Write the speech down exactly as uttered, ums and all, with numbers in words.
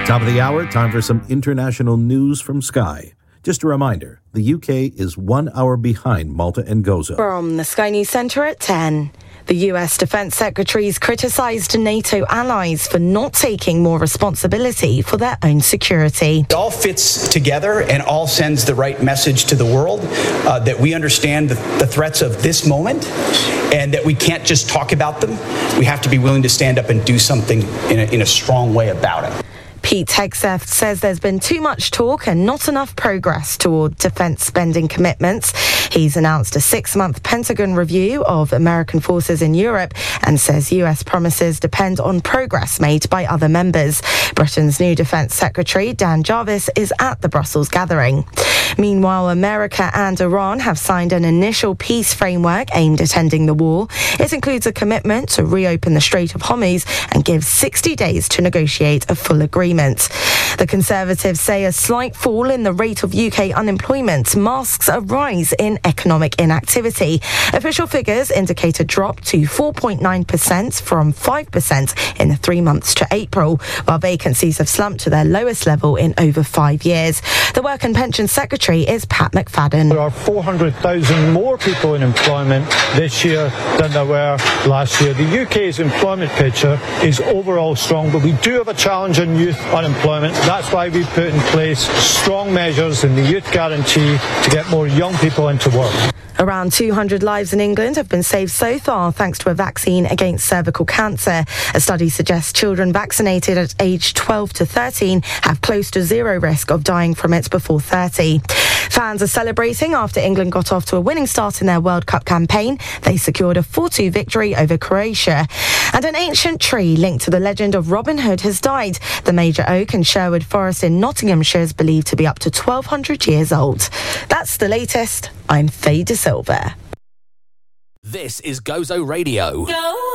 Top of the hour, time for some international news from Sky. Just a reminder, the U K is one hour behind Malta and Gozo. From the Sky News Centre at ten. The U S Defence Secretary's criticised NATO allies for not taking more responsibility for their own security. It all fits together and all sends the right message to the world uh, that we understand the, the threats of this moment and that we can't just talk about them. We have to be willing to stand up and do something in a, in a strong way about it. Pete Hegseth says there's been too much talk and not enough progress toward defence spending commitments. He's announced a six-month Pentagon review of American forces in Europe and says U S promises depend on progress made by other members. Britain's new Defence Secretary, Dan Jarvis, is at the Brussels gathering. Meanwhile, America and Iran have signed an initial peace framework aimed at ending the war. It includes a commitment to reopen the Strait of Hormuz and gives sixty days to negotiate a full agreement. The Conservatives say a slight fall in the rate of U K unemployment masks a rise in economic inactivity. Official figures indicate a drop to four point nine percent from five percent in the three months to April, while vacancies have slumped to their lowest level in over five years. The Work and Pensions Secretary is Pat McFadden. There are four hundred thousand more people in employment this year than there were last year. The U K's employment picture is overall strong, but we do have a challenge in youth unemployment. That's why we put in place strong measures in the Youth Guarantee to get more young people into work. Around two hundred lives in England have been saved so far thanks to a vaccine against cervical cancer. A study suggests children vaccinated at age twelve to thirteen have close to zero risk of dying from it before thirty. Fans are celebrating after England got off to a winning start in their World Cup campaign. They secured a four two victory over Croatia. And an ancient tree linked to the legend of Robin Hood has died. The major oak in Sherwood Forest in Nottinghamshire is believed to be up to twelve hundred years old. That's the latest. I'm Faye De Silva. This is Gozo Radio. Go.